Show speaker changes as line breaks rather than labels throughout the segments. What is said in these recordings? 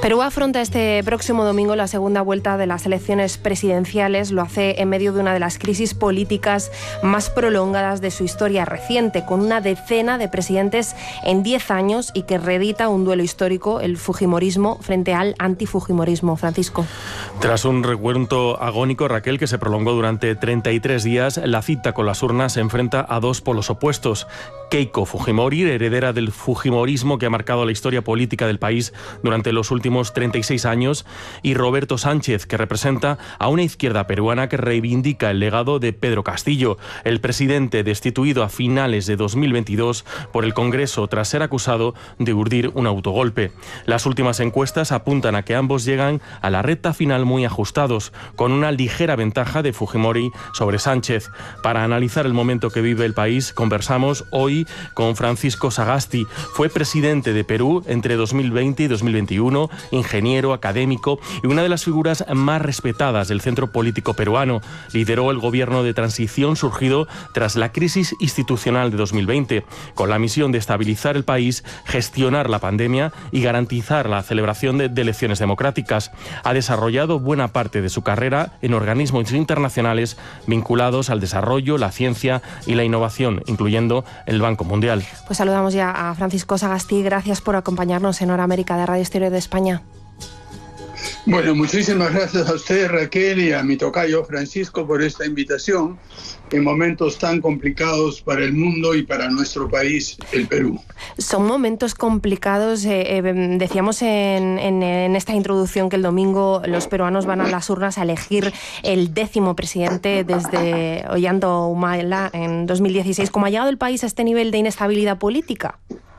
Perú afronta este próximo domingo la segunda vuelta de las elecciones presidenciales. Lo hace en medio de una de las crisis políticas más prolongadas de su historia reciente, con una decena de presidentes en 10 años y que reedita un duelo histórico, el fujimorismo frente al antifujimorismo. Francisco.
Tras un recuento agónico, Raquel, que se prolongó durante 33 días, la cita con las urnas se enfrenta a dos polos opuestos. Keiko Fujimori, heredera del fujimorismo que ha marcado la historia política del país durante los últimos 36 años, y Roberto Sánchez, que representa a una izquierda peruana que reivindica el legado de Pedro Castillo, el presidente destituido a finales de 2022 por el Congreso tras ser acusado de urdir un autogolpe. Las últimas encuestas apuntan a que ambos llegan a la recta final muy ajustados, con una ligera ventaja de Fujimori sobre Sánchez. Para analizar el momento que vive el país, conversamos hoy con Francisco Sagasti. Fue presidente de Perú entre 2020 y 2021, ingeniero, académico y una de las figuras más respetadas del centro político peruano. Lideró el gobierno de transición surgido tras la crisis institucional de 2020, con la misión de estabilizar el país, gestionar la pandemia y garantizar la celebración de elecciones democráticas. Ha desarrollado buena parte de su carrera en organismos internacionales vinculados al desarrollo, la ciencia y la innovación, incluyendo el Banco Mundial.
Pues saludamos ya a Francisco Sagasti. Gracias por acompañarnos en Hora América de Radio Exterior de España.
Bueno, muchísimas gracias a usted, Raquel, y a mi tocayo Francisco por esta invitación en momentos tan complicados para el mundo y para nuestro país, el Perú.
Son momentos complicados. Decíamos en esta introducción que el domingo los peruanos van a las urnas a elegir el 10º presidente desde Ollanta Humala en 2016. ¿Cómo ha llegado el país a este nivel de inestabilidad política?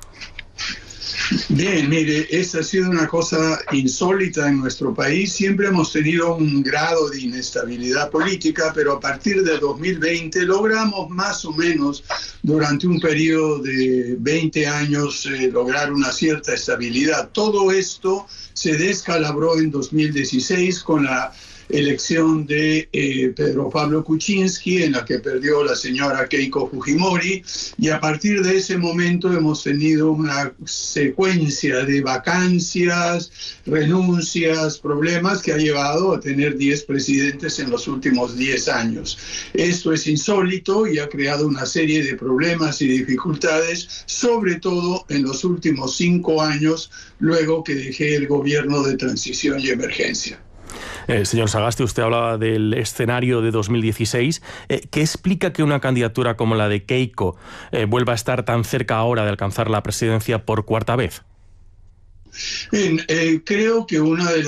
Bien, mire, esta ha sido una cosa insólita en nuestro país. Siempre hemos tenido un grado de inestabilidad política, pero a partir de 2020 logramos más o menos durante un periodo de 20 años lograr una cierta estabilidad. Todo esto se descalabró en 2016 con la elección de Pedro Pablo Kuczynski, en la que perdió la señora Keiko Fujimori, y a partir de ese momento hemos tenido una secuencia de vacancias, renuncias, problemas que ha llevado a tener 10 presidentes en los últimos 10 años. Esto es insólito y ha creado una serie de problemas y dificultades, sobre todo en los últimos 5 años, luego que dejé el gobierno de transición y emergencia.
Señor Sagasti, usted hablaba del escenario de 2016. ¿Qué explica que una candidatura como la de Keiko vuelva a estar tan cerca ahora de alcanzar la presidencia por cuarta vez?
Bien, creo que uno de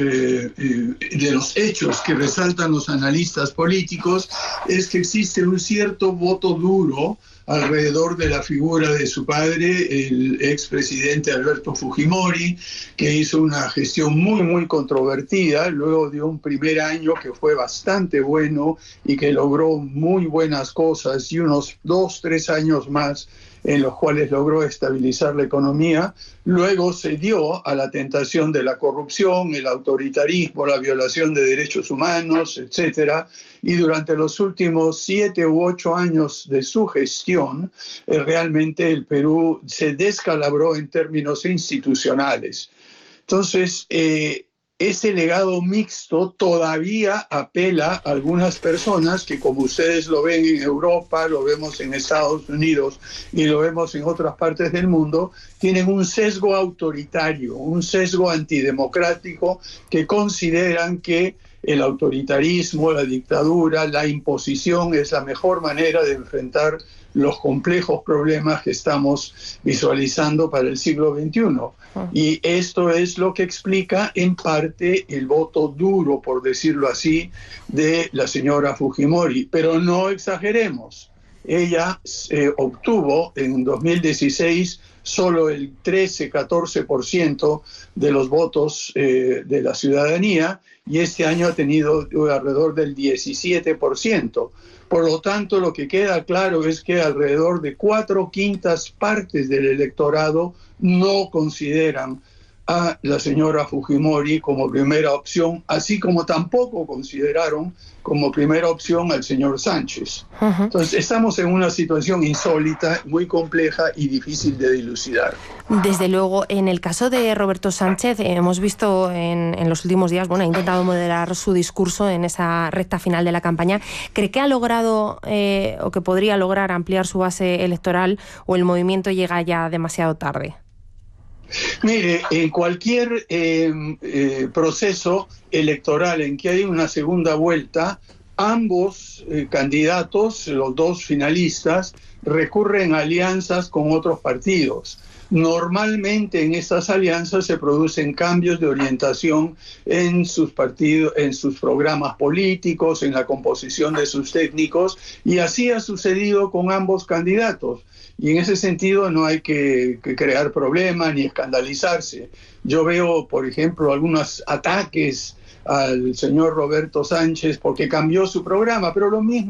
los hechos que resaltan los analistas políticos es que existe un cierto voto duro alrededor de la figura de su padre, el expresidente Alberto Fujimori, que hizo una gestión muy controvertida, luego de un primer año que fue bastante bueno y que logró muy buenas cosas, y unos 2-3 años más en los cuales logró estabilizar la economía. Luego se dio a la tentación de la corrupción, el autoritarismo, la violación de derechos humanos, etc. Y durante los últimos 7 u 8 años de su gestión, realmente el Perú se descalabró en términos institucionales. Entonces, ese legado mixto todavía apela a algunas personas que, como ustedes lo ven en Europa, lo vemos en Estados Unidos y lo vemos en otras partes del mundo, tienen un sesgo autoritario, un sesgo antidemocrático, que consideran que el autoritarismo, la dictadura, la imposición es la mejor manera de enfrentar los complejos problemas que estamos visualizando para el siglo XXI. Y esto es lo que explica en parte el voto duro, por decirlo así, de la señora Fujimori. Pero no exageremos. Ella obtuvo en 2016 solo el 13-14% de los votos de la ciudadanía, y este año ha tenido alrededor del 17%. Por lo tanto, lo que queda claro es que alrededor de 4/5 partes del electorado no consideran a la señora Fujimori como primera opción, así como tampoco consideraron como primera opción al señor Sánchez. Entonces, estamos en una situación insólita, muy compleja y difícil de dilucidar.
Desde luego, en el caso de Roberto Sánchez, hemos visto en los últimos días, ha intentado moderar su discurso en esa recta final de la campaña. ¿Cree que ha logrado o que podría lograr ampliar su base electoral, o el movimiento llega ya demasiado tarde?
Mire, en cualquier proceso electoral en que hay una segunda vuelta, ambos candidatos, los dos finalistas, recurren a alianzas con otros partidos. Normalmente en estas alianzas se producen cambios de orientación en sus partidos, en sus programas políticos, en la composición de sus técnicos, y así ha sucedido con ambos candidatos. Y en ese sentido no hay que crear problemas ni escandalizarse. Yo veo, por ejemplo, algunos ataques al señor Roberto Sánchez porque cambió su programa, pero lo mismo